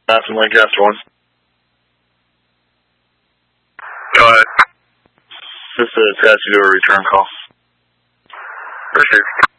Madison Lancaster 1. Go ahead. Just to ask you to do a return call. Appreciate it.